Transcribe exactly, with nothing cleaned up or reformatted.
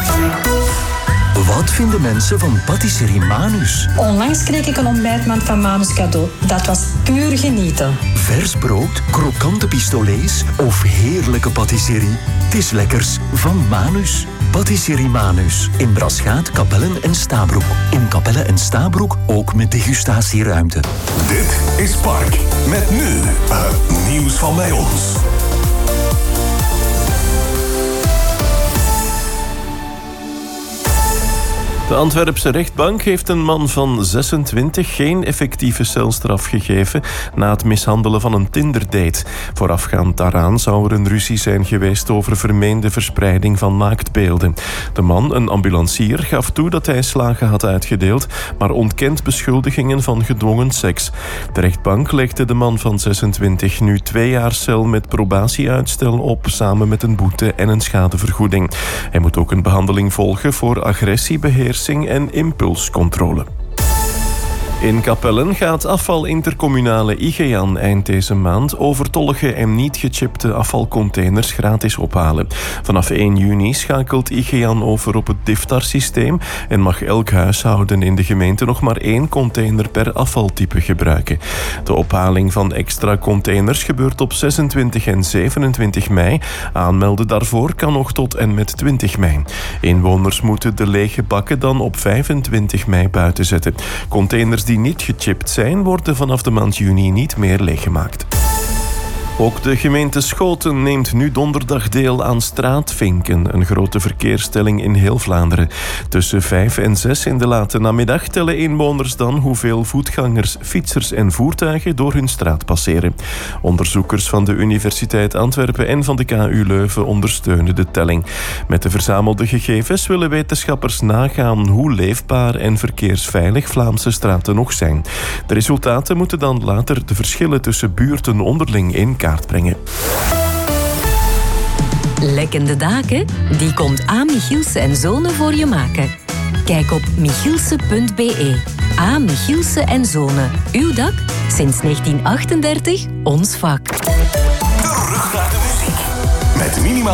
Wat vinden mensen van patisserie Manus? Onlangs kreeg ik een ontbijtmand van Manus cadeau. Dat was puur genieten. Vers brood, krokante pistolets of heerlijke patisserie? Het is lekkers van Manus. Patisserie Manus. In Braschaat, Kapellen en Stabroek. In Kapellen en Stabroek ook met degustatieruimte. Dit is Park. Met nu het nieuws van bij ons. De Antwerpse rechtbank heeft een man van zesentwintig geen effectieve celstraf gegeven na het mishandelen van een Tinder-date. Voorafgaand daaraan zou er een ruzie zijn geweest over vermeende verspreiding van naaktbeelden. De man, een ambulancier, gaf toe dat hij slagen had uitgedeeld, maar ontkent beschuldigingen van gedwongen seks. De rechtbank legde de man van zesentwintig nu twee jaar cel met probatieuitstel op, samen met een boete en een schadevergoeding. Hij moet ook een behandeling volgen voor agressiebeheer en impulscontrole. In Kapellen gaat afval intercommunale IGEAN eind deze maand overtollige en niet gechipte afvalcontainers gratis ophalen. Vanaf één juni schakelt IGEAN over op het DIFTAR-systeem en mag elk huishouden in de gemeente nog maar één container per afvaltype gebruiken. De ophaling van extra containers gebeurt op zesentwintig en zevenentwintig mei. Aanmelden daarvoor kan nog tot en met twintig mei. Inwoners moeten de lege bakken dan op vijfentwintig mei buiten zetten. Containers die niet gechipt zijn, worden vanaf de maand juni niet meer leeggemaakt. Ook de gemeente Schoten neemt nu donderdag deel aan Straatvinken, een grote verkeersstelling in heel Vlaanderen. Tussen vijf en zes in de late namiddag tellen inwoners dan hoeveel voetgangers, fietsers en voertuigen door hun straat passeren. Onderzoekers van de Universiteit Antwerpen en van de K U Leuven ondersteunen de telling. Met de verzamelde gegevens willen wetenschappers nagaan hoe leefbaar en verkeersveilig Vlaamse straten nog zijn. De resultaten moeten dan later de verschillen tussen buurten onderling in kaart brengen. Lekkende daken? Die komt A. Michielsen en Zonen voor je maken. Kijk op michielsen punt b e. A. Michielsen en Zonen. Uw dak? Sinds negentien achtendertig ons vak. Terug naar de muziek. Met minimaal